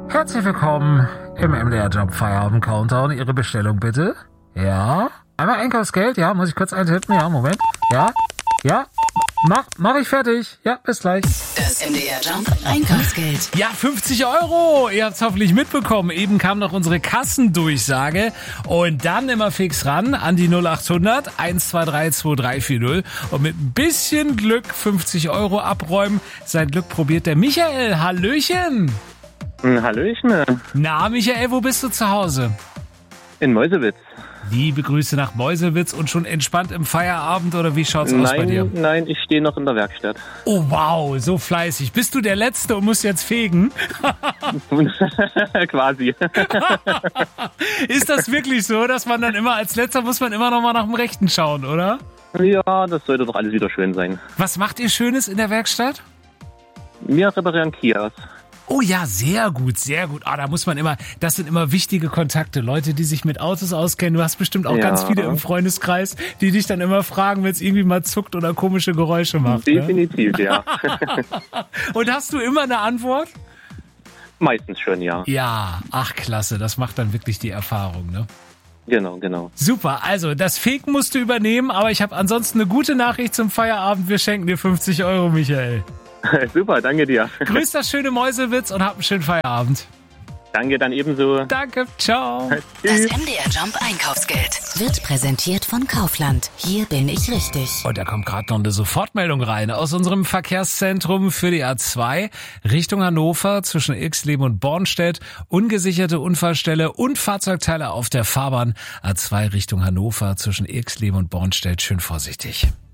Herzlich willkommen im MDR Job Feierabend Countdown. Ihre Bestellung bitte. Ja. Einmal Einkaufsgeld. Ja, muss ich kurz eintippen. Ja, Moment. Ja. Mach ich fertig. Ja, bis gleich. Das MDR Jump Einkaufsgeld. Ja, 50 €. Ihr habt's hoffentlich mitbekommen. Eben kam noch unsere Kassendurchsage. Und dann immer fix ran an die 0800 123 2340. Und mit ein bisschen Glück 50 € abräumen. Sein Glück probiert der Michael. Hallöchen. Hallöchen. Na, Michael, wo bist du zu Hause? In Meuselwitz. Liebe Grüße nach Meuselwitz und schon entspannt im Feierabend oder wie schaut's aus bei dir? Nein, ich stehe noch in der Werkstatt. Oh wow, so fleißig. Bist du der Letzte und musst jetzt fegen? Quasi. Ist das wirklich so, dass man dann immer als Letzter muss man immer noch mal nach dem Rechten schauen, oder? Ja, das sollte doch alles wieder schön sein. Was macht ihr Schönes in der Werkstatt? Wir reparieren Kias. Oh ja, sehr gut, sehr gut. Ah, da muss man immer, das sind immer wichtige Kontakte, Leute, die sich mit Autos auskennen. Du hast bestimmt auch ganz viele im Freundeskreis, die dich dann immer fragen, wenn es irgendwie mal zuckt oder komische Geräusche macht. Definitiv, ne? Ja. Und hast du immer eine Antwort? Meistens schon, ja. Ja, ach klasse, das macht dann wirklich die Erfahrung, ne? Genau. Super, also das Fegen musst du übernehmen, aber ich habe ansonsten eine gute Nachricht zum Feierabend. Wir schenken dir 50 €, Michael. Super, danke dir. Grüß das schöne Meuselwitz und hab einen schönen Feierabend. Danke, dann ebenso. Danke, ciao. Das MDR Jump Einkaufsgeld wird präsentiert von Kaufland. Hier bin ich richtig. Und da kommt gerade noch eine Sofortmeldung rein aus unserem Verkehrszentrum für die A2 Richtung Hannover zwischen Ilksleben und Bornstedt. Ungesicherte Unfallstelle und Fahrzeugteile auf der Fahrbahn A2 Richtung Hannover zwischen Ilksleben und Bornstedt. Schön vorsichtig.